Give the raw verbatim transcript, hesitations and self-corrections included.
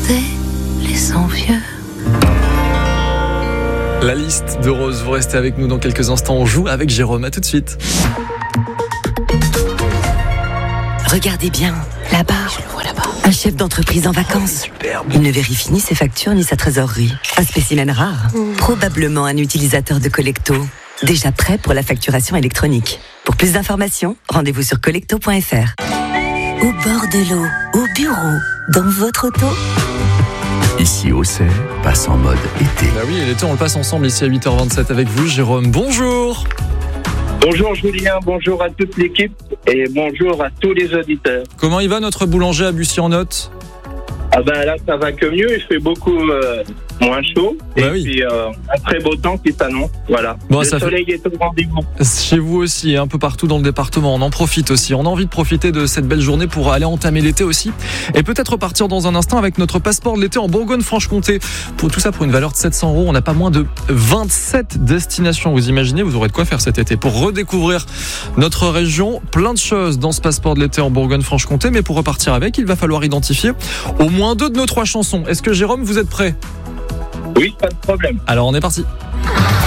regarder les envieux. La liste de Rose, vous restez avec nous dans quelques instants. On joue avec Jérôme, à tout de suite. Regardez bien, là-bas, je le vois là-bas. Un chef d'entreprise en vacances. Superbe. Il ne vérifie ni ses factures ni sa trésorerie. Un spécimen rare. Mmh. Probablement un utilisateur de Collecto. Déjà prêt pour la facturation électronique. Pour plus d'informations, rendez-vous sur collecto point f r. Au bord de l'eau, au bureau, dans votre auto. Ici Auxerre passe en mode été. Bah oui, et l'été on le passe ensemble ici à huit heures vingt-sept avec vous, Jérôme. Bonjour. Bonjour Julien, bonjour à toute l'équipe et bonjour à tous les auditeurs. Comment il va notre boulanger à Bussy-en-Othe ? Ah ben là ça va que mieux, il fait beaucoup euh, moins chaud et bah oui. puis euh, un très beau temps qui s'annonce. Voilà. Bon, le ça soleil fait... est au rendez-vous. Chez vous aussi, un peu partout dans le département, on en profite aussi. On a envie de profiter de cette belle journée pour aller entamer l'été aussi et peut-être repartir dans un instant avec notre passeport de l'été en Bourgogne-Franche-Comté. Pour tout ça pour une valeur de sept cents euros, on n'a pas moins de vingt-sept destinations. Vous imaginez, vous aurez de quoi faire cet été pour redécouvrir notre région. Plein de choses dans ce passeport de l'été en Bourgogne-Franche-Comté, mais pour repartir avec, il va falloir identifier au moins deux de nos trois chansons. Est-ce que Jérôme, vous êtes prêt ? Oui, pas de problème. Alors on est parti.